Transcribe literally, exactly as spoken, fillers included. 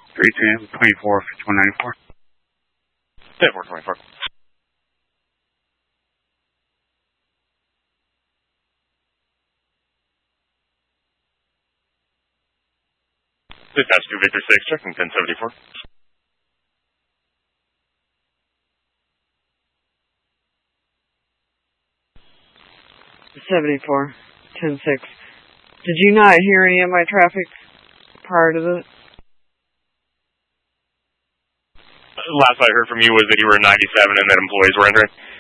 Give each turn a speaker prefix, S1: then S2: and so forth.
S1: three ten, twenty-four, fifty-one ninety-four.
S2: twenty-four twenty-four. Dispatch two Victor six, checking ten seventy-four.
S3: seventy-four, ten six. Did you not hear any of my traffic prior to this?
S2: Last I heard from you was that you were ninety-seven and that employees were entering.